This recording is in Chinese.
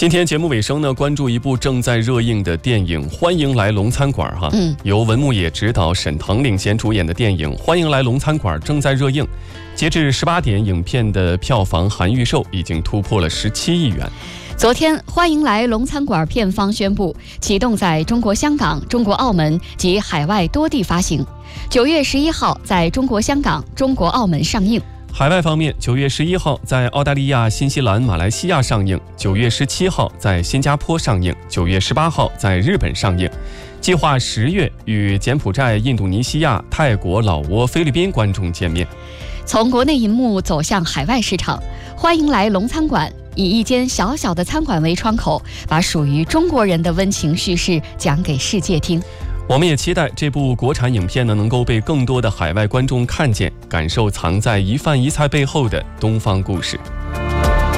今天节目尾声呢，关注一部正在热映的电影《欢迎来龙餐馆》哈。由文牧野执导、沈腾领衔主演的电影《欢迎来龙餐馆》正在热映。截至18点，影片的票房含预售已经突破了17亿元。 昨天，《欢迎来龙餐馆》片方宣布启动在中国香港、中国澳门及海外多地发行，9月11号在中国香港、中国澳门上映。 海外方面，9月11号在澳大利亚、新西兰、马来西亚上映；9月17号在新加坡上映；9月18号在日本上映。计划10月与柬埔寨、印度尼西亚、泰国、老挝、菲律宾观众见面。 从国内银幕走向海外市场，欢迎来龙餐馆以一间小小的餐馆为窗口，把属于中国人的温情叙事讲给世界听。 我们也期待这部国产影片呢，能够被更多的海外观众看见，感受藏在一饭一菜背后的东方故事。